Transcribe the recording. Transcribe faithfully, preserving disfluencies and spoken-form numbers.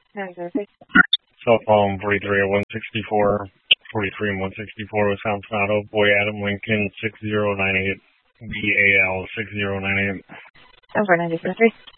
Cell phone forty-three oh one sixty-four, forty-three and one sixty-four with San Fernando, Boy Adam Lincoln six zero nine eight, B A L six zero nine eight. Over ninety-three.